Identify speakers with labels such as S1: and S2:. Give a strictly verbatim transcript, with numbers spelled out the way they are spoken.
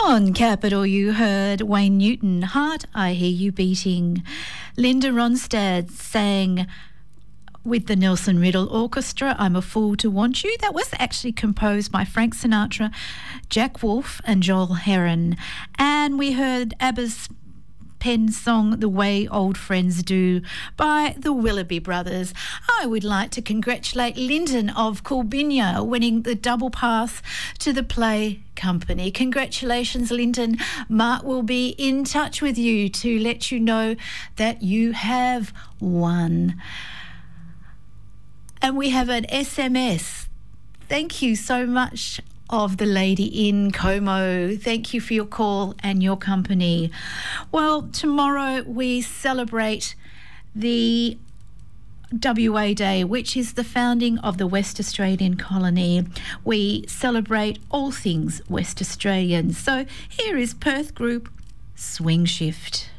S1: On Capital, you heard Wayne Newton, Heart, I Hear You Beating. Linda Ronstadt sang with the Nelson Riddle Orchestra, I'm a Fool to Want You. That was actually composed by Frank Sinatra, Jack Wolf and Joel Herron. And we heard ABBA's pen song The Way Old Friends Do by the Willoughby Brothers. I would like to congratulate Lyndon of Coolbinya winning the double pass to the Play Company. Congratulations, Lyndon. Mark will be in touch with you to let you know that you have won. And we have an S M S. Thank you so much of the lady in Como. Thank you for your call and your company. Well, tomorrow we celebrate the W A Day, which is the founding of the West Australian colony. We celebrate all things West Australian. So here is Perth Group Swing Shift.